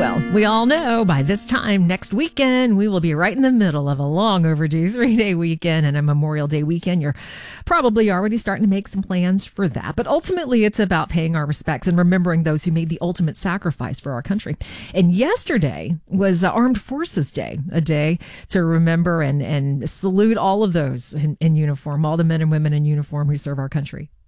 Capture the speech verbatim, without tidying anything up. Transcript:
Well, we all know by this time next weekend, we will be right in the middle of a long overdue three-day weekend and a Memorial Day weekend. You're probably already starting to make some plans for that. But ultimately, it's about paying our respects and remembering those who made the ultimate sacrifice for our country. And yesterday was Armed Forces Day, a day to remember and, and salute all of those in, in uniform, all the men and women in uniform who serve our country.